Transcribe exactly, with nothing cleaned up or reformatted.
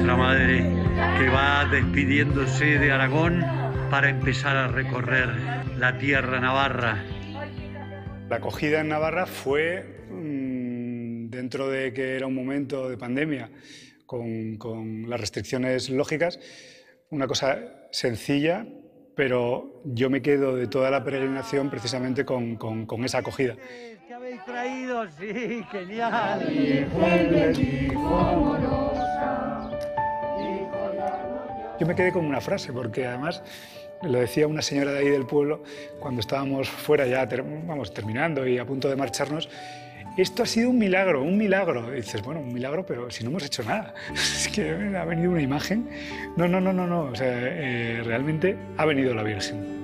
nuestra madre que va despidiéndose de Aragón para empezar a recorrer la tierra navarra. La acogida en Navarra fue, mmm, dentro de que era un momento de pandemia, con, con las restricciones lógicas, una cosa sencilla, pero yo me quedo de toda la peregrinación precisamente con, con, con esa acogida. ¿Qué habéis traído? Sí, genial. Yo me quedé con una frase, porque además lo decía una señora de ahí del pueblo cuando estábamos fuera ya, ter, vamos, terminando y a punto de marcharnos. Esto ha sido un milagro, un milagro. Y dices, bueno, un milagro, pero si no hemos hecho nada. Es que ha venido una imagen. No, no, no, no, no. O sea, eh, realmente ha venido la Virgen.